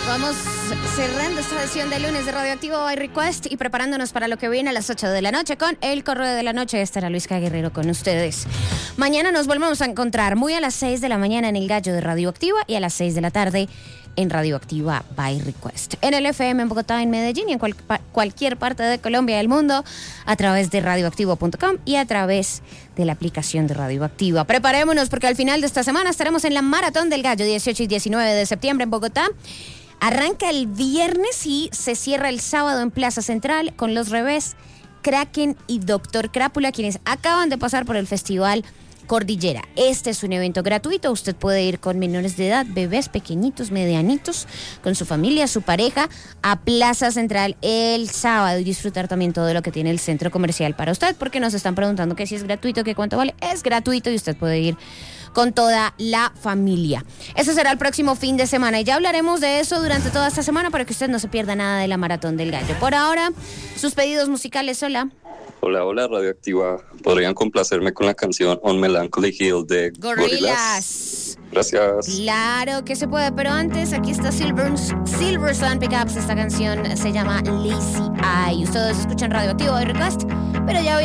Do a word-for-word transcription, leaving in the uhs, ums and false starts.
Vamos cerrando esta edición de lunes de Radioactivo by Request y preparándonos para lo que viene a las ocho de la noche con El Correo de la Noche. Estará Luis Guerrero con ustedes. Mañana nos volvemos a encontrar muy a las seis de la mañana en El Gallo de Radioactiva y a las seis de la tarde en Radioactiva by Request. En el F M en Bogotá, en Medellín y en cual, pa, cualquier parte de Colombia y del mundo a través de radioactivo punto com y a través de la aplicación de Radioactiva. Preparémonos porque al final de esta semana estaremos en la Maratón del Gallo, dieciocho y diecinueve de septiembre en Bogotá. Arranca el viernes y se cierra el sábado en Plaza Central con Los Revés, Kraken y Doctor Crápula, quienes acaban de pasar por el Festival Cordillera. Este es un evento gratuito. Usted puede ir con menores de edad, bebés pequeñitos, medianitos, con su familia, su pareja, a Plaza Central el sábado y disfrutar también todo lo que tiene el centro comercial para usted, porque nos están preguntando que si es gratuito, que cuánto vale. Es gratuito y usted puede ir con toda la familia. Eso será el próximo fin de semana y ya hablaremos de eso durante toda esta semana para que usted no se pierda nada de la Maratón del Gallo. Por ahora, sus pedidos musicales. Hola. Hola, hola, Radioactiva. ¿Podrían complacerme con la canción On Melancholy Hill de Gorillaz? Gracias. Claro que se puede, pero antes aquí está Silver, Silver Sun Pickups. Esta canción se llama Lazy Eye. Ustedes escuchan Radioactivo by Request, pero ya